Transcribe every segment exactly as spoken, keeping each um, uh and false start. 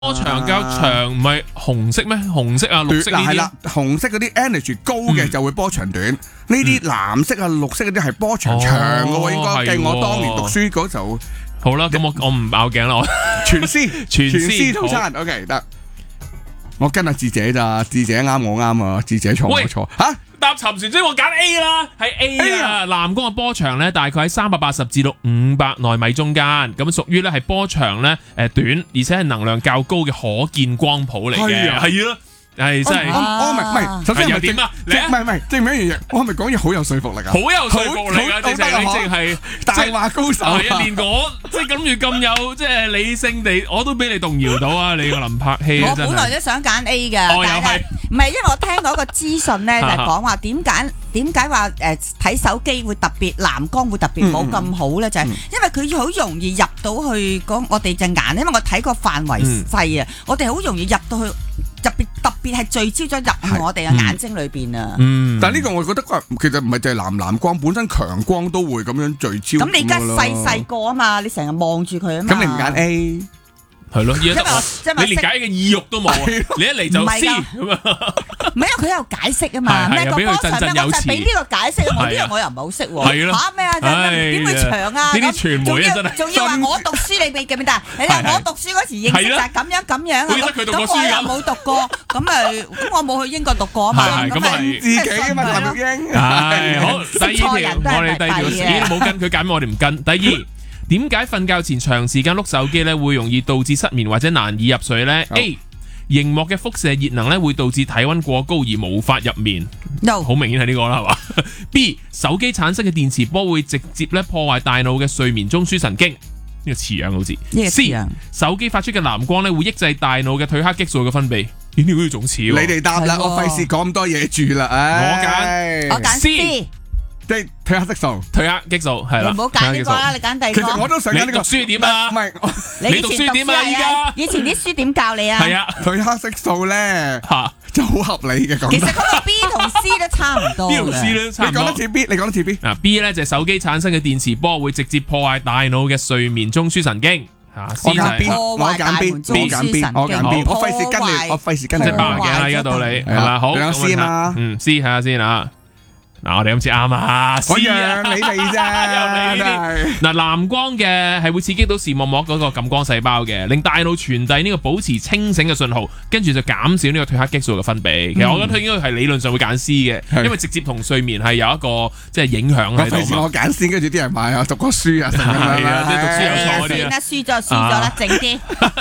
波長較長唔係紅色咩？紅色啊、綠色呢啲。 係啦，紅色嗰啲 energy 高嘅就會波長短，呢啲藍色啊、綠色嗰啲係波長長嘅喎，應該計我當年讀書嗰就。 好啦，咁我我唔拗頸啦，我全 C 全 C 套餐 OK 得。我跟阿智姐咋，智姐啱我啱啊，智姐錯我錯吓。 搭沉船即我揀 A 啦，係 A 啊！藍光嘅波長咧，大概喺三百八十至到五百奈米中間，咁屬於咧係波長咧誒短，而且係能量較高嘅可見光譜嚟嘅，係咯。係真係， 我唔係唔係，首先又點啊？你唔係唔係，證明一樣嘢，我係咪講嘢好有說服力啊？ 好有說服力啊！直情你淨係大話高手， 係啊！連我即係諗住咁有即係理性地，我都俾你動搖到啊！你個林柏希我本來都想揀 A 嘅， 哦又係唔係因為我聽到一個資訊咧，就係講話點解點解話誒睇手機會特別藍光會特別冇咁好咧？就係因為佢好容易入到去講我哋隻眼，因為我睇個範圍細啊，我哋好容易入到去。特別特別係聚焦咗入去我哋嘅眼睛裏邊啊！ 嗯，但係呢個我覺得其實唔係就係藍藍光，本身強光都會咁樣聚焦。 咁你而家細細個啊嘛，你成日望住佢啊嘛。 咁你唔揀 A？ 係咯，依家你連解嘅意欲都冇，你一嚟就 C 咁啊！ 唔係啊，佢有解釋啊嘛，咩個波長咩，我就俾呢個解釋，我呢個我又唔係好識喎。 係咯， 嚇咩啊？點會長啊？ 呢啲傳媒啊真係， 仲要話我讀書你未記唔記得？你話我讀書嗰時認識就係咁樣咁樣啊，咁我又冇讀過，咁咪咁我冇去英國讀過啊嘛， 咁係自己啊嘛，林玉英。 係好，第二條我哋第二條咦冇跟佢揀，我哋唔跟。第二。點解瞓覺前長時間碌手機咧會容易導致失眠或者難以入睡呢？ A. 熒幕嘅輻射熱能咧會導致體溫過高而無法入眠。 No， 好明顯係呢個啦，係嘛？B. 手機產生嘅電磁波會直接咧破壞大腦嘅睡眠中樞神經。呢個似樣好似。C. 手機發出嘅藍光咧會抑制大腦嘅褪黑激素嘅分泌。呢啲好似仲似。你哋答啦，我費事講咁多嘢住啦。 我揀我揀 C。 即係褪黑色素、 褪黑激素係啦。 唔好揀呢個啦，你揀第二個。 其實我都想揀呢個。 你讀書點啊？ 唔係， 你讀書點啊？依家以前啲書點教你啊？ 係啊， 褪黑色素咧嚇就好合理嘅講。 其實嗰個 B 同 C 都差唔多。 B 同 C 都差唔多。 你講得似 B， 你講得似 B。 嗱 B 咧就係手機產生嘅電磁波會直接破壞大腦嘅睡眠中樞神經。嚇， 我揀 B，我揀 B， 我揀 B， 我揀 B， 我費事跟你，我費事跟你。 即係八嘅啦，依家到你係嘛？好， 兩 C 嘛， 嗯 C 睇下先啊。嗱，我哋今次啱啊！ 我讓你哋啫， 嗱，藍光嘅係會刺激到視網膜嗰個感光細胞嘅，令大腦傳遞呢個保持清醒嘅信號，跟住就減少呢個褪黑激素嘅分泌。其實我覺得佢應該係理論上會揀 C 嘅，因為直接同睡眠係有一個即係影響喺度。 費事我揀先，跟住啲人買啊，讀過書啊，成咁樣啦， 即係讀書有錯嗰啲啊。 輸咗輸咗啦，靜啲。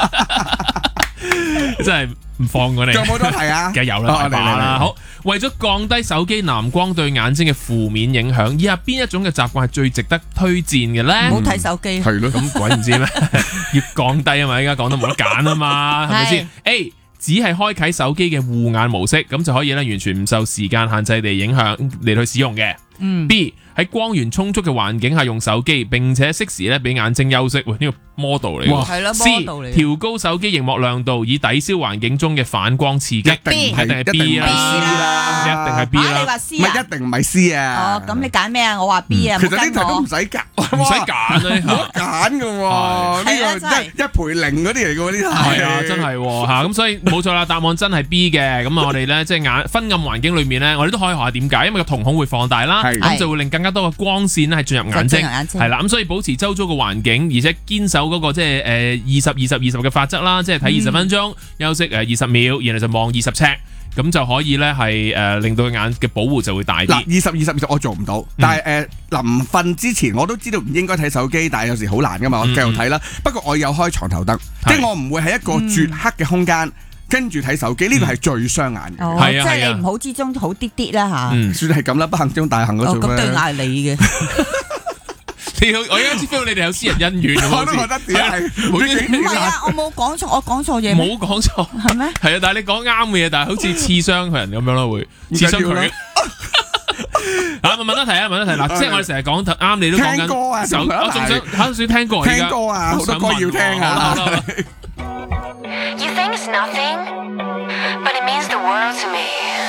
真係唔放過你。 仲有冇多題啊？ 梗係有啦，大把啦。好，為咗降低手機藍光對眼睛嘅負面影響，以下邊一種嘅習慣係最值得推薦嘅咧？ 唔好睇手機。 係咯， 咁鬼唔知咩？要降低啊嘛，依家講得冇得揀啊嘛，係咪先 ？A 只係開啟手機嘅護眼模式，咁就可以咧完全唔受時間限制地影響嚟去使用嘅。嗯。B 喺光源充足嘅環境下用手機，並且適時咧俾眼睛休息。喂，呢個 model 嚟喎。 係咯 model 嚟。C 調高手機熒幕亮度，以抵消環境中嘅反光刺激。一定係一定係 B 啦，一定係 B 啦。 你話 C 啊？唔係一定唔係 C 啊。 哦，咁你揀咩啊？我話 B 啊。 其實呢題都唔使揀， 唔使揀啊， 冇得揀㗎喎。呢個一一賠零嗰啲嚟㗎喎，呢題。 係啊，真係嚇咁，所以冇錯啦，答案真係 B 嘅。咁啊，我哋咧即係眼昏暗環境裏面咧，我哋都可以學下點解，因為個瞳孔會放大啦，咁就會令更加多嘅光線咧係進入眼睛，係啦，咁所以保持周遭嘅環境，而且堅守嗰個即係誒二十二十二十嘅法則啦，即係睇二十分鐘，休息誒二十秒，然後就望二十尺，咁就可以咧係誒令到眼嘅保護就會大啲。嗱， 二十二十二十我做唔到，但係誒臨瞓之前我都知道唔應該睇手機，但係有時好難噶嘛，我繼續睇啦。不過我有開床頭燈，即係我唔會喺一個絕黑嘅空間。跟住睇手機呢個係最傷眼嘅， 係啊，即係你唔好之中好啲啲啦嚇。 嗯，算係咁啦，不幸中大幸嗰種咩？ 咁對眼係你嘅。 你我而家知 feel 你哋有私人恩怨， 我都覺得自己係。 唔係啊，我冇講錯，我講錯嘢。 冇講錯， 係咩？ 係啊，但係你講啱嘅嘢，但係好似刺傷佢人咁樣咯，會刺傷佢。啊，問得題啊，問得題嗱，即係我哋成日講啱，你都講緊。 聽歌啊， 我仲想考少聽歌。 聽歌啊，好多歌要聽啊。 You think it's nothing, but it means the world to me.